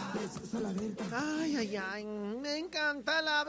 Preciosa la Berta. Ay, ay, ay, me encanta la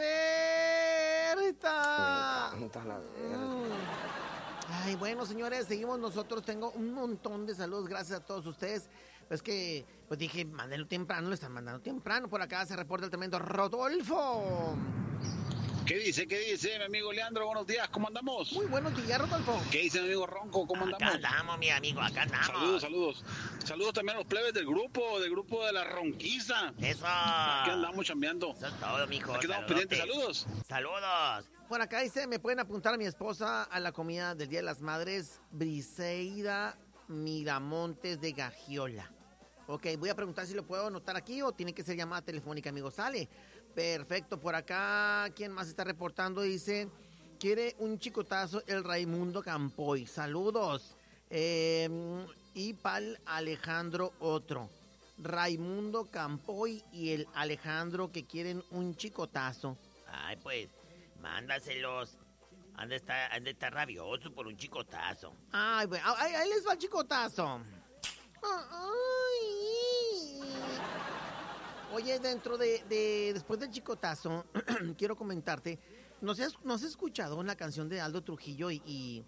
Berta. Me encanta la Berta. Ay, bueno, señores, seguimos nosotros. Tengo un montón de saludos, gracias a todos ustedes. Pues que, pues dije, mándenlo temprano, lo están mandando temprano. Por acá se reporta el tremendo Rodolfo. ¿Qué dice, mi amigo Leandro? Buenos días, ¿cómo andamos? Muy buenos días, Rodolfo. ¿Qué dice mi amigo Ronco? ¿Cómo andamos? Acá andamos, mi amigo, acá andamos. Saludos. Saludos también a los plebes del grupo de la Ronquiza. Eso. Aquí andamos chambeando. Eso es todo, mijo. Aquí estamos pendientes, saludos. Saludos. Por acá dice, me pueden apuntar a mi esposa a la comida del Día de las Madres, Briseida Miramontes de Gagiola. Ok, voy a preguntar si lo puedo anotar aquí o tiene que ser llamada telefónica, amigo. Sale. Perfecto, por acá, ¿quién más está reportando? Dice, quiere un chicotazo el Raimundo Campoy. Saludos. Y pal Alejandro otro. Raimundo Campoy y el Alejandro que quieren un chicotazo. Ay, pues, mándaselos. Han de estar rabioso por un chicotazo. Ay, bueno, ahí les va el chicotazo. Ay. Oye, dentro después del chicotazo, quiero comentarte, ¿no has escuchado una canción de Aldo Trujillo y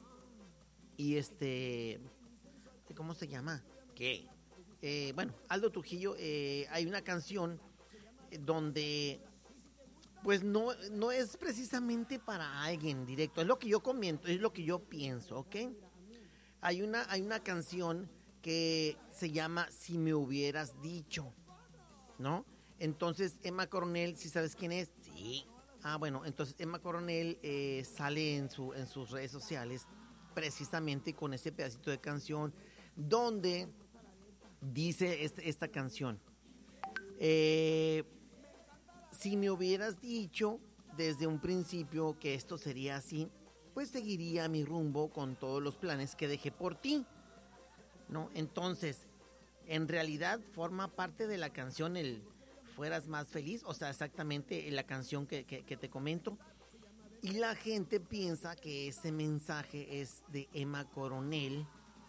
¿cómo se llama? ¿Qué? Bueno, Aldo Trujillo, hay una canción donde, pues no es precisamente para alguien directo, es lo que yo comento, es lo que yo pienso, ¿ok? Hay una canción que se llama Si me hubieras dicho, ¿no? Entonces Emma Coronel, ¿sí sabes quién es? Sí. Ah, bueno, entonces Emma Coronel sale en sus redes sociales precisamente con ese pedacito de canción donde dice esta canción. Si me hubieras dicho desde un principio que esto sería así, pues seguiría mi rumbo con todos los planes que dejé por ti, ¿no? Entonces, en realidad forma parte de la canción el fueras más feliz, o sea, exactamente la canción que te comento. Y la gente piensa que ese mensaje es de Emma Coronel,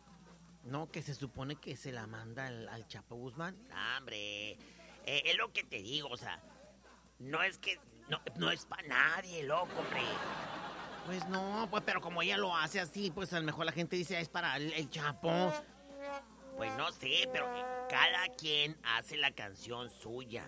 ¿no? Que se supone que se la manda al Chapo Guzmán. Hombre, es lo que te digo, o sea, no es que, no es para nadie, loco, hombre. Pues no, pues pero como ella lo hace así, pues a lo mejor la gente dice, es para el Chapo. Pues no sé, pero cada quien hace la canción suya.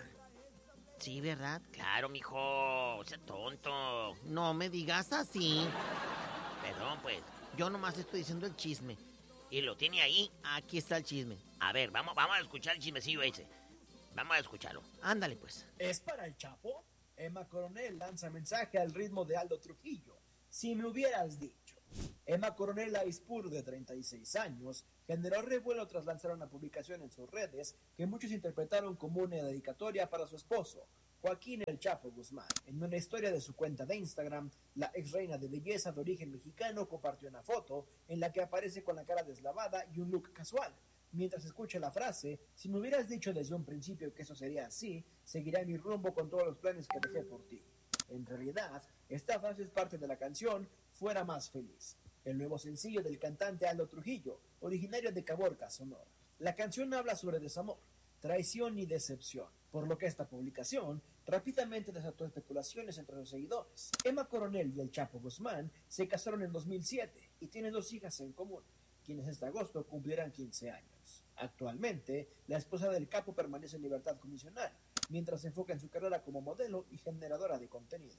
Sí, ¿verdad? Claro, mijo, o sea, tonto. No me digas así. Perdón, pues. Yo nomás estoy diciendo el chisme. ¿Y lo tiene ahí? Aquí está el chisme. A ver, vamos a escuchar el chismecillo ese. Vamos a escucharlo. Ándale, pues. ¿Es para el Chapo? Emma Coronel lanza mensaje al ritmo de Aldo Trujillo. Si me hubieras dicho. Emma Coronel Aispur, de 36 años, generó revuelo tras lanzar una publicación en sus redes que muchos interpretaron como una dedicatoria para su esposo, Joaquín El Chapo Guzmán. En una historia de su cuenta de Instagram, la ex reina de belleza de origen mexicano compartió una foto en la que aparece con la cara deslavada y un look casual. Mientras escucha la frase, si me hubieras dicho desde un principio que eso sería así, seguiré mi rumbo con todos los planes que dejé por ti. En realidad, esta frase es parte de la canción Fuera Más Feliz, el nuevo sencillo del cantante Aldo Trujillo, originario de Caborca, Sonora. La canción habla sobre desamor, traición y decepción, por lo que esta publicación rápidamente desató especulaciones entre los seguidores. Emma Coronel y el Chapo Guzmán se casaron en 2007 y tienen 2 hijas en común, quienes este agosto cumplirán 15 años. Actualmente, la esposa del capo permanece en libertad condicional, mientras se enfoca en su carrera como modelo y generadora de contenido.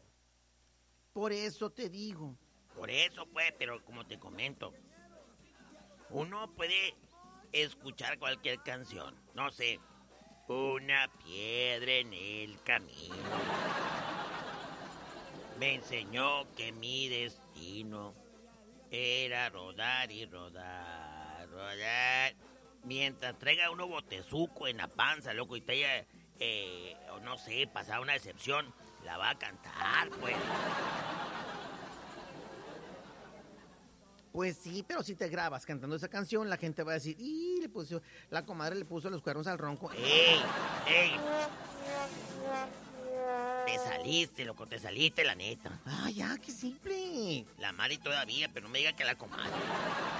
Por eso te digo. Por eso, pues, pero como te comento, uno puede escuchar cualquier canción, no sé, una piedra en el camino me enseñó que mi destino era rodar y rodar, mientras traiga uno botezuco en la panza, loco, y te haya, o no sé, pasar una decepción, la va a cantar, pues. Pues sí, pero si te grabas cantando esa canción, la gente va a decir, ¡y la comadre le puso los cuernos al ronco! ¡Ey! Te saliste, loco, la neta. ¡Ah, ya, qué simple! La Mari todavía, pero no me diga que la comadre.